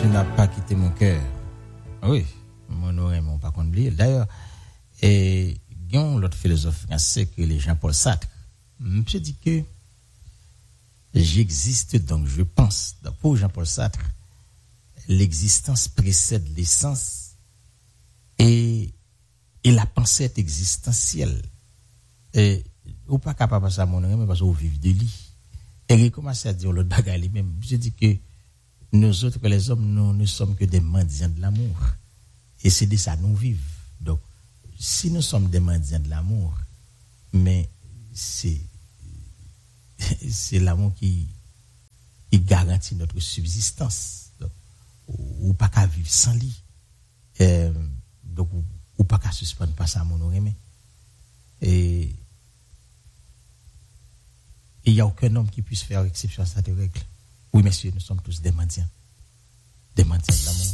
Tu n'as pas quitté mon cœur. Oui, mon oreille m'ont pas oublié. D'ailleurs, et il y a l'autre philosophe français que les Jean-Paul Sartre. Je dis que j'existe donc je pense. Donc pour Jean-Paul Sartre, l'existence précède l'essence et la pensée est existentielle. Et ou pas capable de ça mon oreille mais parce qu'on vit de lui. Et il commence à dire l'autre bagarre lui-même. Je dis que nous autres, les hommes, nous ne sommes que des mendiants de l'amour. Et c'est de ça nous vivons. Donc, si nous sommes des mendiants de l'amour, mais c'est l'amour qui garantit notre subsistance. Donc, ou pas qu'à vivre sans lui. Donc, ou pas qu'à suspendre pas ça, mon aimé. Et il n'y a aucun homme qui puisse faire exception à cette règle. Oui, messieurs, nous sommes tous des mendiants. Des mendiants de l'amour.